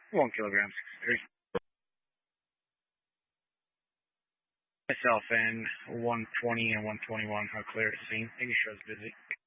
1 kilogram 63. Myself in 120 and 121, how clear to scene. Making sure it's busy.